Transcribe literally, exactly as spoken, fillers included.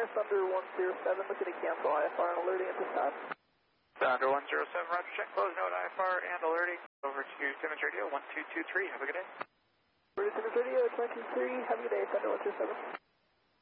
Thunder one zero seven, looking to cancel I F R and alerting at this time. Thunder one zero seven, roger, check, close note I F R and alerting. Over to Simmons Radio one two two three, have a good day. Over to Simmons Radio, two two three, have a good day, Thunder one zero seven.